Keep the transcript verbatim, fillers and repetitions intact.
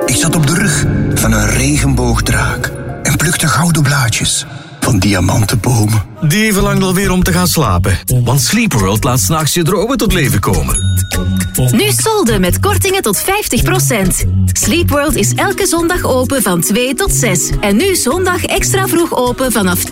Ik zat op de rug van een regenboogdraak en plukte gouden blaadjes van diamantenbomen. Die verlangt alweer om te gaan slapen. Want Sleepworld laat 's nachts je dromen tot leven komen. Nu solden met kortingen tot vijftig procent. Sleepworld is elke zondag open van twee tot zes. En nu zondag extra vroeg open vanaf